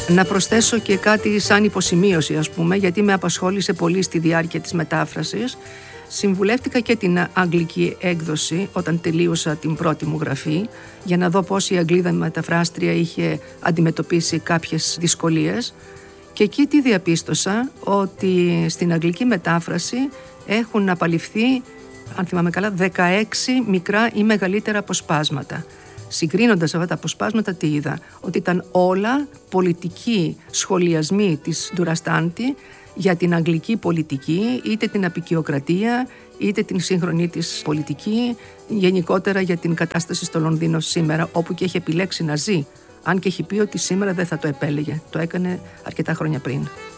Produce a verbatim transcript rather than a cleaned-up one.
Να προσθέσω και κάτι σαν υποσημείωση, ας πούμε, γιατί με απασχόλησε πολύ στη διάρκεια της μετάφρασης. Συμβουλεύτηκα και την αγγλική έκδοση όταν τελείωσα την πρώτη μου γραφή, για να δω πώς η Αγγλίδα μεταφράστρια είχε αντιμετωπίσει κάποιες δυσκολίες. Και εκεί τι διαπίστωσα, ότι στην αγγλική μετάφραση έχουν απαλληφθεί, αν θυμάμαι καλά, δεκαέξι μικρά ή μεγαλύτερα αποσπάσματα. Συγκρίνοντας αυτά τα αποσπάσματα, τι είδα? Ότι ήταν όλα πολιτικοί σχολιασμοί της Ντουραστάντη για την αγγλική πολιτική, είτε την αποικιοκρατία, είτε την σύγχρονη της πολιτική, γενικότερα για την κατάσταση στο Λονδίνο σήμερα, όπου και έχει επιλέξει να ζει. Αν και έχει πει ότι σήμερα δεν θα το επέλεγε. Το έκανε αρκετά χρόνια πριν.